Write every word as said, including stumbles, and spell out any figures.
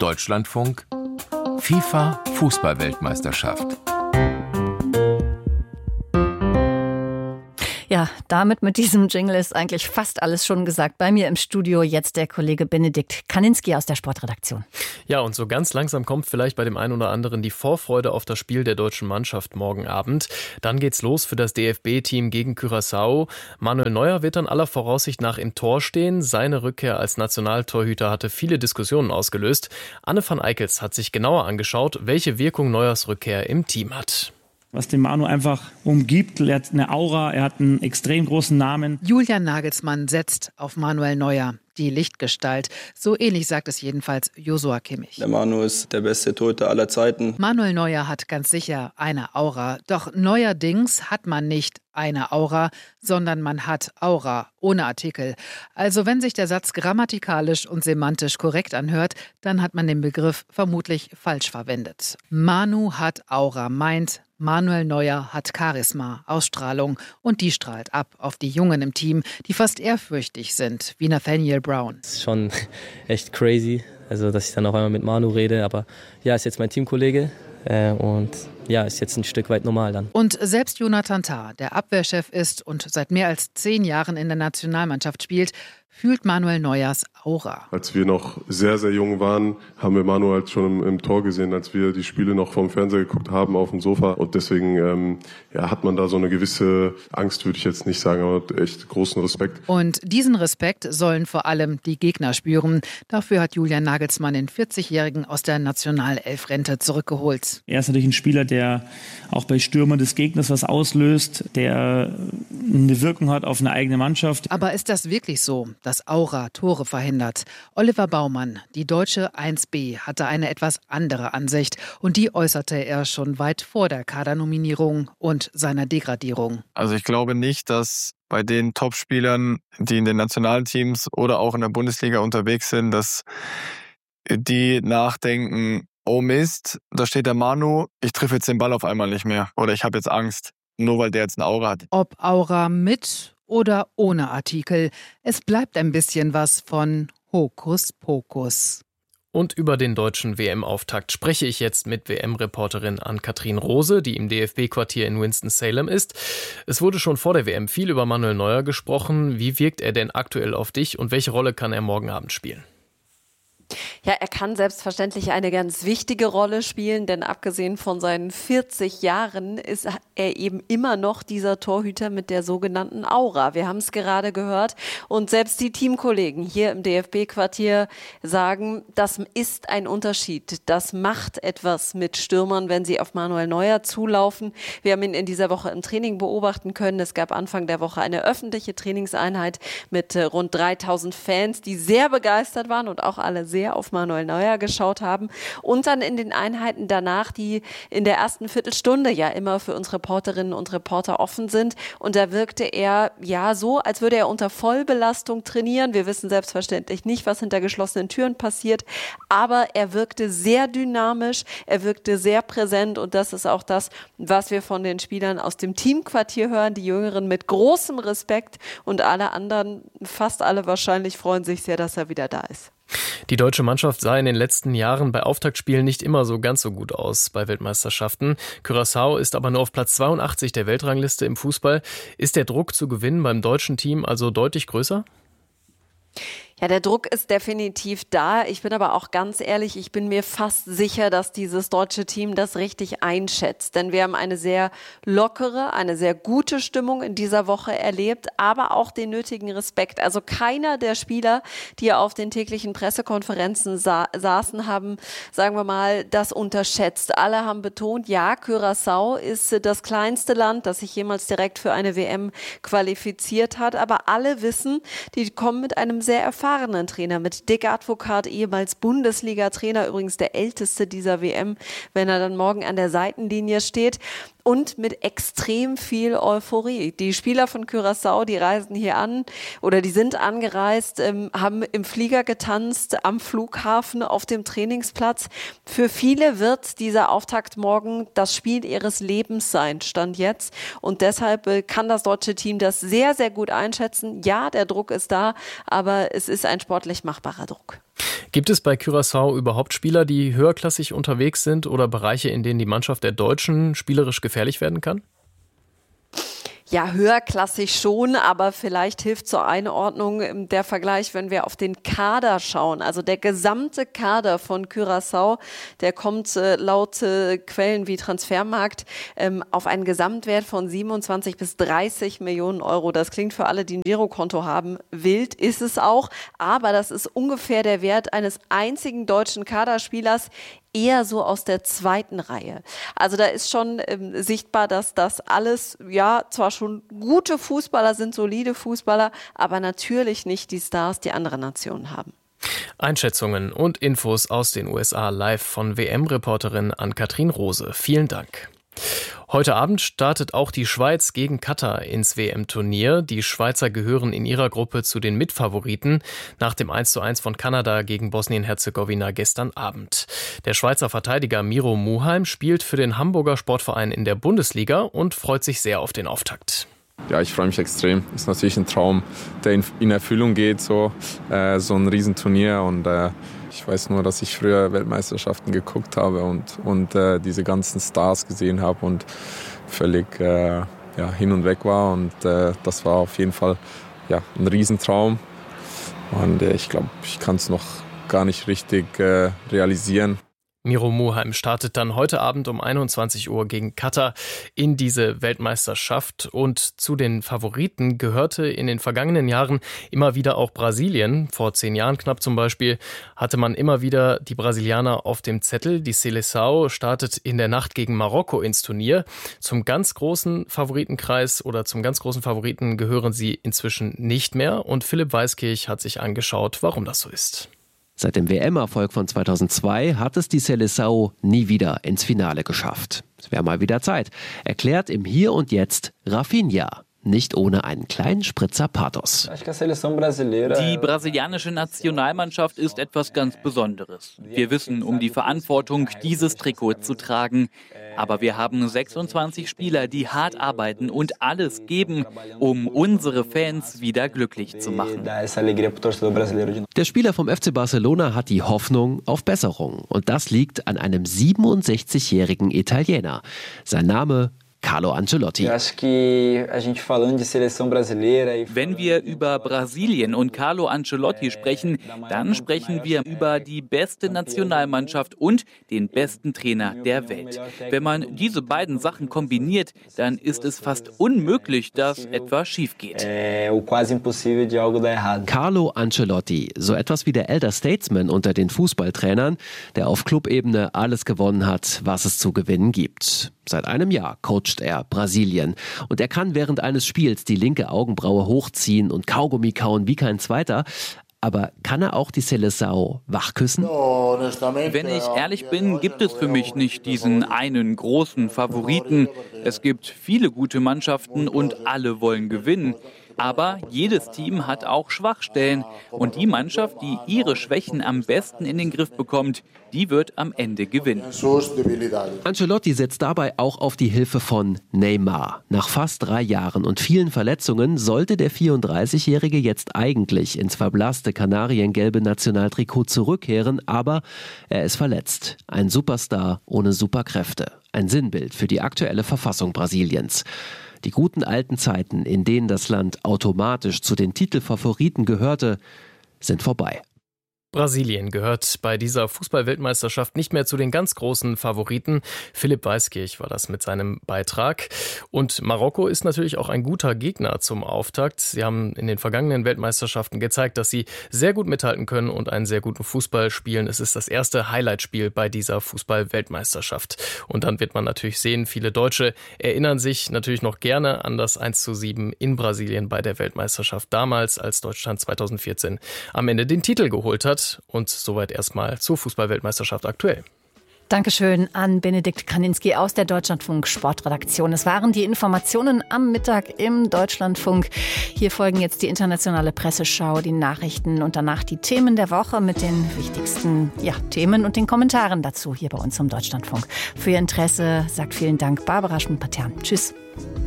Deutschlandfunk FIFA Fußball-Weltmeisterschaft. Ja, damit mit diesem Jingle ist eigentlich fast alles schon gesagt. Bei mir im Studio jetzt der Kollege Benedikt Kaninski aus der Sportredaktion. Ja, und so ganz langsam kommt vielleicht bei dem einen oder anderen die Vorfreude auf das Spiel der deutschen Mannschaft morgen Abend. Dann geht's los für das D F B-Team gegen Curaçao. Manuel Neuer wird dann aller Voraussicht nach im Tor stehen. Seine Rückkehr als Nationaltorhüter hatte viele Diskussionen ausgelöst. Anne van Eickels hat sich genauer angeschaut, welche Wirkung Neuers Rückkehr im Team hat. Was den Manu einfach umgibt. Er hat eine Aura, er hat einen extrem großen Namen. Julian Nagelsmann setzt auf Manuel Neuer, die Lichtgestalt. So ähnlich sagt es jedenfalls Joshua Kimmich. Der Manu ist der beste Torhüter aller Zeiten. Manuel Neuer hat ganz sicher eine Aura. Doch neuerdings hat man nicht eine Aura, sondern man hat Aura, ohne Artikel. Also wenn sich der Satz grammatikalisch und semantisch korrekt anhört, dann hat man den Begriff vermutlich falsch verwendet. Manu hat Aura, meint Manuel Neuer hat Charisma, Ausstrahlung und die strahlt ab auf die Jungen im Team, die fast ehrfürchtig sind, wie Nathaniel Brown. Das ist schon echt crazy, also dass ich dann auf einmal mit Manu rede, aber ja, ist jetzt mein Teamkollege äh, und ja, ist jetzt ein Stück weit normal dann. Und selbst Jonathan Tah, der Abwehrchef ist und seit mehr als zehn Jahren in der Nationalmannschaft spielt, fühlt Manuel Neuers Aura. Als wir noch sehr, sehr jung waren, haben wir Manu halt schon im, im Tor gesehen, als wir die Spiele noch vom Fernseher geguckt haben auf dem Sofa. Und deswegen ähm, ja, hat man da so eine gewisse Angst, würde ich jetzt nicht sagen, aber echt großen Respekt. Und diesen Respekt sollen vor allem die Gegner spüren. Dafür hat Julian Nagelsmann den vierzigjährigen aus der Nationalelf-Rente zurückgeholt. Er ist natürlich ein Spieler, der auch bei Stürmern des Gegners was auslöst, der eine Wirkung hat auf eine eigene Mannschaft. Aber ist das wirklich so, dass Aura Tore verhindert? Oliver Baumann, die deutsche eins B, hatte eine etwas andere Ansicht und die äußerte er schon weit vor der Kadernominierung und seiner Degradierung. Also ich glaube nicht, dass bei den Topspielern, die in den Nationalteams oder auch in der Bundesliga unterwegs sind, dass die nachdenken, oh Mist, da steht der Manu, ich treffe jetzt den Ball auf einmal nicht mehr oder ich habe jetzt Angst, nur weil der jetzt eine Aura hat. Ob Aura mit oder ohne Artikel, es bleibt ein bisschen was von Hokuspokus. Und über den deutschen W M-Auftakt spreche ich jetzt mit W M-Reporterin Ann-Kathrin Rose, die im D F B-Quartier in Winston-Salem ist. Es wurde schon vor der W M viel über Manuel Neuer gesprochen. Wie wirkt er denn aktuell auf dich und welche Rolle kann er morgen Abend spielen? Ja, er kann selbstverständlich eine ganz wichtige Rolle spielen, denn abgesehen von seinen vierzig Jahren ist er eben immer noch dieser Torhüter mit der sogenannten Aura. Wir haben es gerade gehört und selbst die Teamkollegen hier im D F B-Quartier sagen, das ist ein Unterschied. Das macht etwas mit Stürmern, wenn sie auf Manuel Neuer zulaufen. Wir haben ihn in dieser Woche im Training beobachten können. Es gab Anfang der Woche eine öffentliche Trainingseinheit mit rund dreitausend Fans, die sehr begeistert waren und auch alle sehr auf Manuel Neuer geschaut haben und dann in den Einheiten danach, die in der ersten Viertelstunde ja immer für uns Reporterinnen und Reporter offen sind. Und da wirkte er ja so, als würde er unter Vollbelastung trainieren. Wir wissen selbstverständlich nicht, was hinter geschlossenen Türen passiert, aber er wirkte sehr dynamisch, er wirkte sehr präsent und das ist auch das, was wir von den Spielern aus dem Teamquartier hören. Die Jüngeren mit großem Respekt und alle anderen, fast alle wahrscheinlich, freuen sich sehr, dass er wieder da ist. Die deutsche Mannschaft sah in den letzten Jahren bei Auftaktspielen nicht immer so ganz so gut aus bei Weltmeisterschaften. Curaçao ist aber nur auf Platz zweiundachtzig der Weltrangliste im Fußball. Ist der Druck zu gewinnen beim deutschen Team also deutlich größer? Ja, der Druck ist definitiv da. Ich bin aber auch ganz ehrlich, ich bin mir fast sicher, dass dieses deutsche Team das richtig einschätzt. Denn wir haben eine sehr lockere, eine sehr gute Stimmung in dieser Woche erlebt, aber auch den nötigen Respekt. Also keiner der Spieler, die auf den täglichen Pressekonferenzen sa- saßen, haben, sagen wir mal, das unterschätzt. Alle haben betont, ja, Curaçao ist das kleinste Land, das sich jemals direkt für eine W M qualifiziert hat. Aber alle wissen, die kommen mit einem sehr erfahrenen Trainer, mit Dick Advocaat, ehemals Bundesliga-Trainer, übrigens der älteste dieser W M, wenn er dann morgen an der Seitenlinie steht. Und mit extrem viel Euphorie. Die Spieler von Curaçao, die reisen hier an oder die sind angereist, ähm, haben im Flieger getanzt, am Flughafen, auf dem Trainingsplatz. Für viele wird dieser Auftakt morgen das Spiel ihres Lebens sein, Stand jetzt. Und deshalb äh, kann das deutsche Team das sehr, sehr gut einschätzen. Ja, der Druck ist da, aber es ist ein sportlich machbarer Druck. Gibt es bei Curaçao überhaupt Spieler, die höherklassig unterwegs sind oder Bereiche, in denen die Mannschaft der Deutschen spielerisch gefährlich werden kann? Ja, höherklassig schon, aber vielleicht hilft zur Einordnung der Vergleich, wenn wir auf den Kader schauen. Also der gesamte Kader von Curaçao, der kommt äh, laut äh, Quellen wie Transfermarkt ähm, auf einen Gesamtwert von siebenundzwanzig bis dreißig Millionen Euro. Das klingt für alle, die ein Girokonto haben, wild, ist es auch. Aber das ist ungefähr der Wert eines einzigen deutschen Kaderspielers, eher so aus der zweiten Reihe. Also da ist schon ähm, sichtbar, dass das alles, ja, zwar schon gute Fußballer sind, solide Fußballer, aber natürlich nicht die Stars, die andere Nationen haben. Einschätzungen und Infos aus den U S A live von W M-Reporterin Ann-Kathrin Rose. Vielen Dank. Heute Abend startet auch die Schweiz gegen Katar ins W M-Turnier. Die Schweizer gehören in ihrer Gruppe zu den Mitfavoriten nach dem eins zu eins von Kanada gegen Bosnien-Herzegowina gestern Abend. Der Schweizer Verteidiger Miro Muheim spielt für den Hamburger Sportverein in der Bundesliga und freut sich sehr auf den Auftakt. Ja, ich freue mich extrem. Ist natürlich ein Traum, der in, in Erfüllung geht, so, äh, so ein Riesenturnier. Und äh, ich weiß nur, dass ich früher Weltmeisterschaften geguckt habe und, und äh, diese ganzen Stars gesehen habe und völlig äh, ja, hin und weg war. Und äh, das war auf jeden Fall ja, ein Riesentraum. Und äh, ich glaube, ich kann es noch gar nicht richtig äh, realisieren. Miro Muheim startet dann heute Abend um einundzwanzig Uhr gegen Katar in diese Weltmeisterschaft. Und zu den Favoriten gehörte in den vergangenen Jahren immer wieder auch Brasilien. Vor zehn Jahren knapp zum Beispiel hatte man immer wieder die Brasilianer auf dem Zettel. Die Seleção startet in der Nacht gegen Marokko ins Turnier. Zum ganz großen Favoritenkreis oder zum ganz großen Favoriten gehören sie inzwischen nicht mehr. Und Philipp Weiskirch hat sich angeschaut, warum das so ist. Seit dem W M-Erfolg von zweitausendzwei hat es die Seleção nie wieder ins Finale geschafft. Es wäre mal wieder Zeit, erklärt im Hier und Jetzt Rafinha. Nicht ohne einen kleinen Spritzer Pathos. Die brasilianische Nationalmannschaft ist etwas ganz Besonderes. Wir wissen um die Verantwortung, dieses Trikot zu tragen. Aber wir haben sechsundzwanzig Spieler, die hart arbeiten und alles geben, um unsere Fans wieder glücklich zu machen. Der Spieler vom F C Barcelona hat die Hoffnung auf Besserung. Und das liegt an einem siebenundsechzigjährigen Italiener. Sein Name Carlo Ancelotti. Wenn wir über Brasilien und Carlo Ancelotti sprechen, dann sprechen wir über die beste Nationalmannschaft und den besten Trainer der Welt. Wenn man diese beiden Sachen kombiniert, dann ist es fast unmöglich, dass etwas schief geht. Carlo Ancelotti, so etwas wie der Elder Statesman unter den Fußballtrainern, der auf Clubebene alles gewonnen hat, was es zu gewinnen gibt. Seit einem Jahr coacht er Brasilien und er kann während eines Spiels die linke Augenbraue hochziehen und Kaugummi kauen wie kein zweiter. Aber kann er auch die Seleção wachküssen? Wenn ich ehrlich bin, gibt es für mich nicht diesen einen großen Favoriten. Es gibt viele gute Mannschaften und alle wollen gewinnen. Aber jedes Team hat auch Schwachstellen. Und die Mannschaft, die ihre Schwächen am besten in den Griff bekommt, die wird am Ende gewinnen. Ancelotti setzt dabei auch auf die Hilfe von Neymar. Nach fast drei Jahren und vielen Verletzungen sollte der vierunddreißigjährige jetzt eigentlich ins verblasste kanariengelbe Nationaltrikot zurückkehren, aber er ist verletzt. Ein Superstar ohne Superkräfte. Ein Sinnbild für die aktuelle Verfassung Brasiliens. Die guten alten Zeiten, in denen das Land automatisch zu den Titelfavoriten gehörte, sind vorbei. Brasilien gehört bei dieser Fußball-Weltmeisterschaft nicht mehr zu den ganz großen Favoriten. Philipp Weiskirch war das mit seinem Beitrag. Und Marokko ist natürlich auch ein guter Gegner zum Auftakt. Sie haben in den vergangenen Weltmeisterschaften gezeigt, dass sie sehr gut mithalten können und einen sehr guten Fußball spielen. Es ist das erste Highlightspiel bei dieser Fußball-Weltmeisterschaft. Und dann wird man natürlich sehen, viele Deutsche erinnern sich natürlich noch gerne an das eins zu sieben in Brasilien bei der Weltmeisterschaft damals, als Deutschland zweitausendvierzehn am Ende den Titel geholt hat. Und soweit erstmal zur Fußball-Weltmeisterschaft aktuell. Dankeschön an Benedikt Kaninski aus der Deutschlandfunk Sportredaktion. Es waren die Informationen am Mittag im Deutschlandfunk. Hier folgen jetzt die internationale Presseschau, die Nachrichten und danach die Themen der Woche mit den wichtigsten ja, Themen und den Kommentaren dazu hier bei uns im Deutschlandfunk. Für Ihr Interesse sagt vielen Dank Barbara Schmidt-Patern. Tschüss.